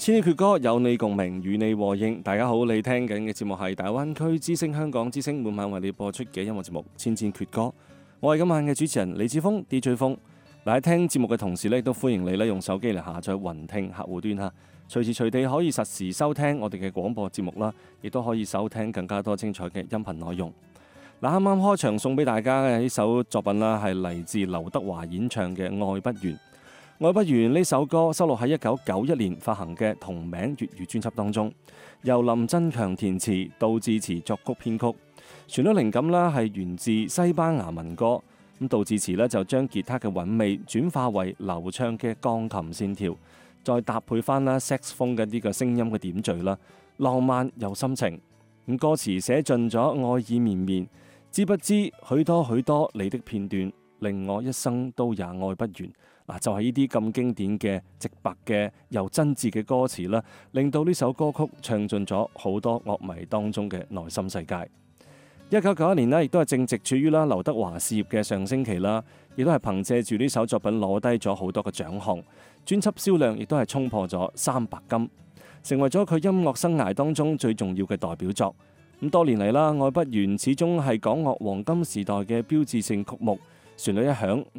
千禧闕歌有你共鳴，與你和應。大家好，你聽緊嘅節目係大灣區之聲香港之聲每晚為你播出嘅音樂節目《千千闕歌》。我係今晚嘅主持人李志峰 DJ 峰。嗱，喺聽節目嘅同時咧，都歡迎你咧用手機嚟下載雲聽客戶端嚇，隨時隨地可以實時收聽我哋嘅廣播節目啦，亦都可以收聽更加多精彩嘅音頻內容。嗱，啱啱開場送俾大家嘅呢首作品啦，係嚟自劉德華演唱嘅《愛不完》。《愛不完》呢首歌收錄喺1991年發行嘅同名粵語專輯當中，由林振強填詞，杜自持作曲編曲。旋律靈感啦係源自西班牙民歌，咁杜自持呢就將吉他嘅韻味轉化為流暢嘅鋼琴線條，再搭配翻啦 saxophone 嘅呢個聲音嘅點綴啦，浪漫又深情。咁歌詞寫盡咗愛意綿綿，知不知許多許多你的片段，令我一生都也愛不完。嗱，就係呢啲咁經典嘅直白嘅又真摯嘅歌詞啦，令到呢首歌曲唱進咗好多樂迷當中嘅內心世界。1991年呢，亦都係正值處於啦劉德華事業嘅上升期啦，亦都係憑藉住呢首作品攞低咗好多嘅獎項，專輯銷量亦都係衝破咗300金，成為咗佢音樂生涯當中最重要嘅代表作。咁多年嚟啦，《愛不完》始終係港樂黃金時代嘅標誌性曲目，旋律一響，